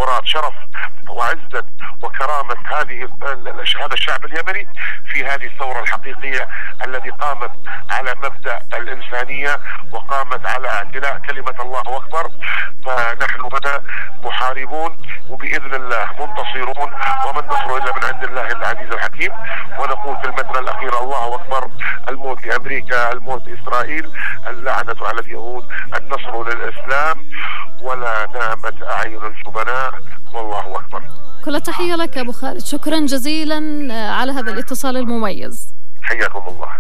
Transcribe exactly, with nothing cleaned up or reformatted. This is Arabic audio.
انتصارات شرف وعزة وكرامة هذه هذا الشعب اليمني في هذه الثورة الحقيقية التي قامت على مبدأ الإنسانية وقامت على اعتلاء كلمة الله أكبر. فنحن هنا محاربون وبإذن الله منتصرون، ومن نصر إلا من عند الله العزيز الحكيم. ونقول في المتر الأخيرة الله أكبر، الموت لأمريكا، الموت لإسرائيل، اللعنة على اليهود، النصر للإسلام، ولا نامت أعين الجبناء، والله أكبر. كل التحية لك أبو خالد، شكرا جزيلا على هذا الاتصال المميز. حياكم الله.